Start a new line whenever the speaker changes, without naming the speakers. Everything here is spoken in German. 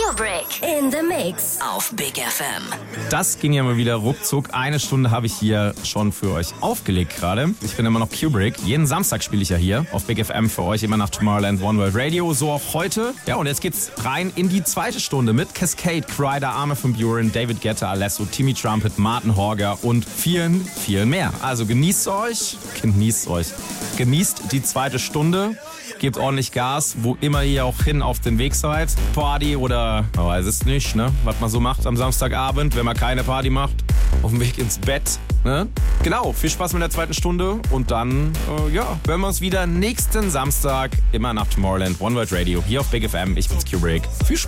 Kubrick in the Mix auf Big FM.
Das ging ja mal wieder ruckzuck. Eine Stunde habe ich hier schon für euch aufgelegt gerade. Ich bin immer noch Kubrick. Jeden Samstag spiele ich ja hier auf Big FM für euch, immer nach Tomorrowland One World Radio. So auch heute. Ja, und jetzt geht's rein in die zweite Stunde mit Cascade, Kryder, Armin van Buuren, David Guetta, Alesso, Timmy Trumpet, Martin Horger und vielen, vielen mehr. Also genießt die zweite Stunde. Gebt ordentlich Gas, wo immer ihr auch hin auf dem Weg seid. Party oder, man weiß es nicht, ne? Was man so macht am Samstagabend, wenn man keine Party macht. Auf dem Weg ins Bett, ne? Genau, viel Spaß mit der zweiten Stunde. Und dann, hören wir uns wieder nächsten Samstag, immer nach Tomorrowland One World Radio, hier auf Big FM. Ich bin's Kubrick. Viel Spaß.